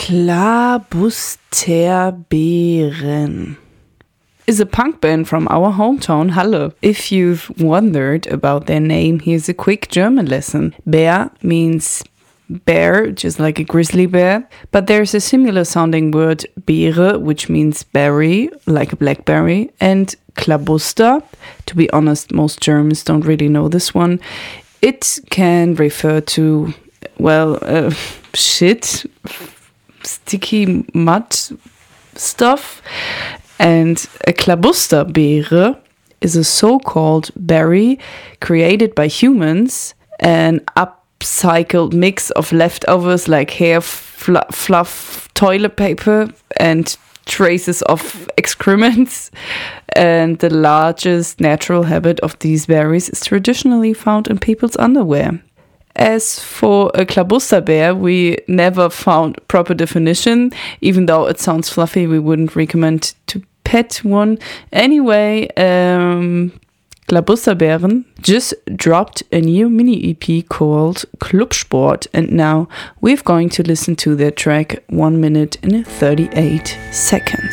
Klabusterbeeren is a punk band from our hometown, Halle. If you've wondered about their name, here's a quick German lesson. Bär means bear, just like a grizzly bear, but there's a similar sounding word, Beere, which means berry, like a blackberry, and Klabuster, to be honest, most Germans don't really know this one. It can refer to, shit, sticky mud stuff. And a Klabusterbeere is a so-called berry created by humans, an upcycled mix of leftovers like hair, fluff, toilet paper, and traces of excrements. And the largest natural habit of these berries is traditionally found in people's underwear. As for a Klabusterbeer, we never found proper definition. Even though it sounds fluffy, we wouldn't recommend to pet one. Anyway, Klabusterbeeren just dropped a new mini EP called Clubsport, and now we're going to listen to their track 1 minute and 38 seconds.